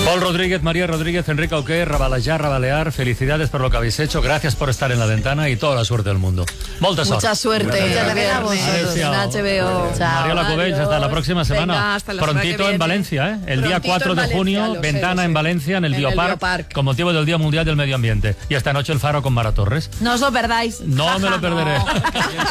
Paul Rodríguez, María Rodríguez, Enrique Auqué, Rabalejar, Rabalear, felicidades por lo que habéis hecho, gracias por estar en La Ventana y toda la suerte del mundo. Mucha suerte. Gracias. En HBO. Mariela Cubells, hasta la próxima semana. Venga, hasta la semana Prontito que en viene. Valencia, el día Prontito 4 en de Valencia, junio, lo sé, Ventana lo sé. en Valencia, en el Biopark, con motivo del Día Mundial del Medio Ambiente. Y esta noche el Faro con Mara Torres. No os lo perdáis. No me lo perderé.